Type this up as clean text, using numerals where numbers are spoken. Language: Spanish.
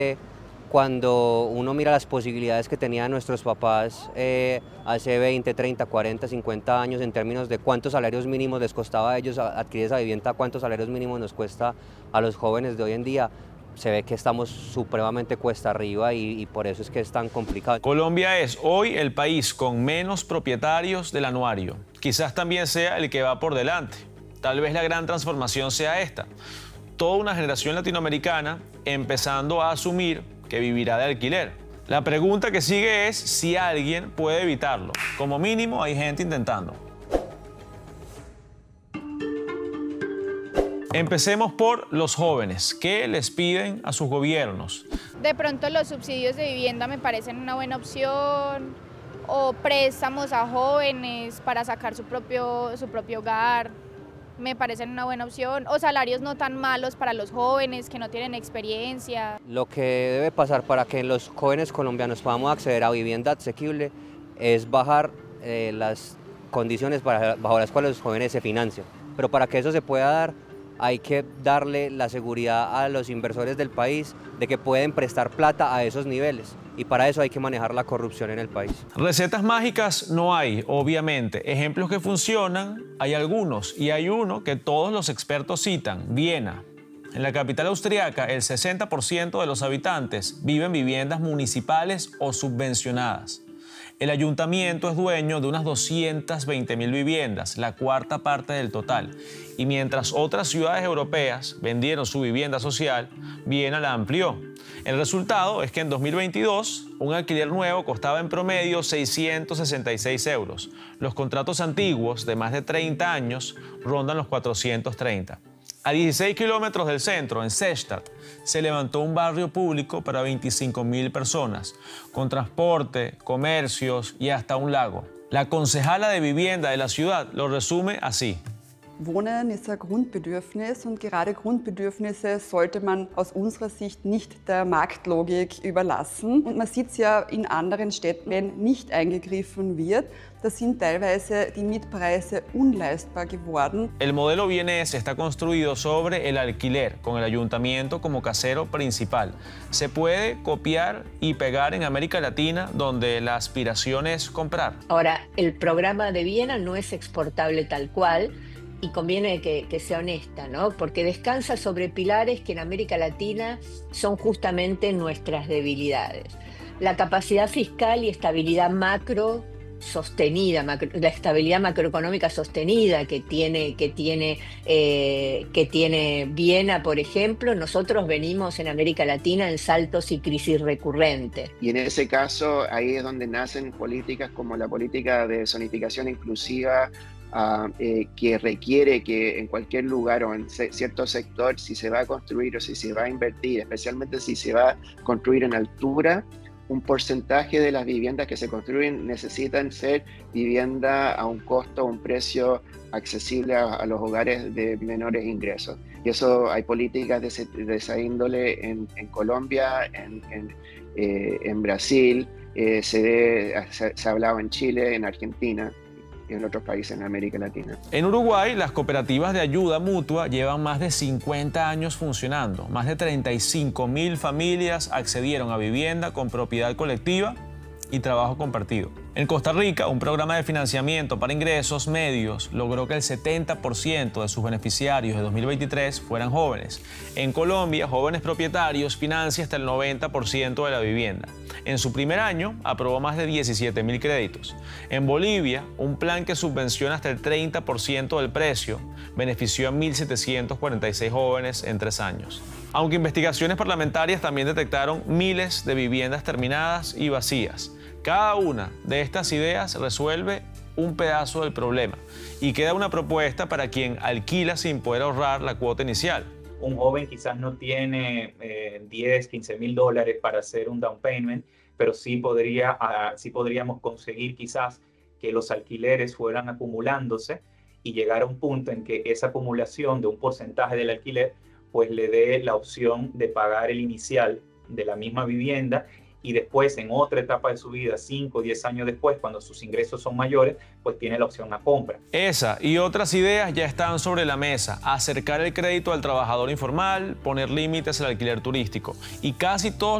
Cuando uno mira las posibilidades que tenían nuestros papás hace 20, 30, 40, 50 años en términos de cuántos salarios mínimos les costaba a ellos adquirir esa vivienda, cuántos salarios mínimos nos cuesta a los jóvenes de hoy en día, se ve que estamos supremamente cuesta arriba y por eso es que es tan complicado. Colombia es hoy el país con menos propietarios del anuario. Quizás también sea el que va por delante. Tal vez la gran transformación sea esta. Toda una generación latinoamericana empezando a asumir que vivirá de alquiler. La pregunta que sigue es si alguien puede evitarlo. Como mínimo hay gente intentando. Empecemos por los jóvenes. ¿Qué les piden a sus gobiernos? De pronto los subsidios de vivienda me parecen una buena opción, o préstamos a jóvenes para sacar su propio hogar, me parecen una buena opción, o salarios no tan malos para los jóvenes que no tienen experiencia. Lo que debe pasar para que los jóvenes colombianos podamos acceder a vivienda asequible es bajar las condiciones bajo las cuales los jóvenes se financian. Pero para que eso se pueda dar, hay que darle la seguridad a los inversores del país de que pueden prestar plata a esos niveles. Y para eso hay que manejar la corrupción en el país. Recetas mágicas no hay, obviamente. Ejemplos que funcionan hay algunos, y hay uno que todos los expertos citan: Viena. En la capital austriaca, el 60% de los habitantes viven en viviendas municipales o subvencionadas. El ayuntamiento es dueño de unas 220.000 viviendas, la cuarta parte del total. Y mientras otras ciudades europeas vendieron su vivienda social, Viena la amplió. El resultado es que en 2022 un alquiler nuevo costaba en promedio 666 euros. Los contratos antiguos de más de 30 años rondan los 430. A 16 kilómetros del centro, en Sechstatt, se levantó un barrio público para 25.000 personas, con transporte, comercios y hasta un lago. La concejala de vivienda de la ciudad lo resume así. Wohnen ist ein Grundbedürfnis und gerade Grundbedürfnisse sollte man aus unserer Sicht nicht der Marktlogik überlassen. Und man sieht es ja in anderen Städten, wenn nicht eingegriffen wird, da sind teilweise die Mietpreise unleistbar geworden. El modelo vienés está construido sobre el alquiler, con el ayuntamiento como casero principal. Se puede copiar y pegar en América Latina, donde la aspiración es comprar. Ahora, el programa de Viena no es exportable tal cual, y conviene que sea honesta, ¿no? Porque descansa sobre pilares que en América Latina son justamente nuestras debilidades. La capacidad fiscal y estabilidad macro sostenida, la estabilidad macroeconómica sostenida que tiene Viena, por ejemplo. Nosotros venimos en América Latina en saltos y crisis recurrentes. Y en ese caso, ahí es donde nacen políticas como la política de zonificación inclusiva, que requiere que en cualquier lugar o en cierto sector, si se va a construir o si se va a invertir, especialmente si se va a construir en altura, un porcentaje de las viviendas que se construyen necesitan ser vivienda a un costo, un precio accesible a los hogares de menores ingresos. Y eso hay políticas de esa índole en Colombia, en Brasil, se ha hablado en Chile, en Argentina y en otros países en América Latina. En Uruguay, las cooperativas de ayuda mutua llevan más de 50 años funcionando. Más de 35.000 familias accedieron a vivienda con propiedad colectiva y trabajo compartido. En Costa Rica, un programa de financiamiento para ingresos medios logró que el 70% de sus beneficiarios de 2023 fueran jóvenes. En Colombia, Jóvenes Propietarios financia hasta el 90% de la vivienda. En su primer año, aprobó más de 17.000 créditos. En Bolivia, un plan que subvenciona hasta el 30% del precio benefició a 1.746 jóvenes en 3 años. Aunque investigaciones parlamentarias también detectaron miles de viviendas terminadas y vacías. Cada una de estas ideas resuelve un pedazo del problema y queda una propuesta para quien alquila sin poder ahorrar la cuota inicial. Un joven quizás no tiene 10, 15 mil dólares para hacer un down payment, pero sí podríamos conseguir quizás que los alquileres fueran acumulándose y llegar a un punto en que esa acumulación de un porcentaje del alquiler pues le dé la opción de pagar el inicial de la misma vivienda y después en otra etapa de su vida, 5 o 10 años después, cuando sus ingresos son mayores, pues tiene la opción a compra. Esa y otras ideas ya están sobre la mesa. Acercar el crédito al trabajador informal, poner límites al alquiler turístico y casi todos